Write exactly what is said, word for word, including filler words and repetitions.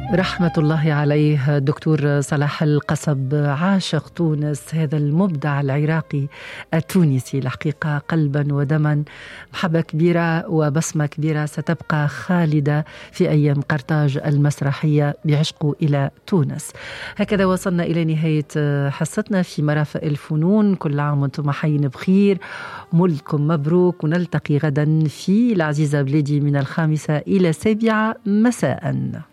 رحمة الله عليه الدكتور صلاح القصب، عاشق تونس، هذا المبدع العراقي التونسي الحقيقة، قلبا ودما، محبة كبيرة وبصمة كبيرة ستبقى خالدة في أيام قرطاج المسرحية بعشقه إلى تونس. هكذا وصلنا إلى نهاية حصتنا في مرافق الفنون. كل عام وانتم حيين بخير، مولدكم مبروك، ونلتقي غدا في العزيزة بلادي من الخامسة إلى السابعة مساء.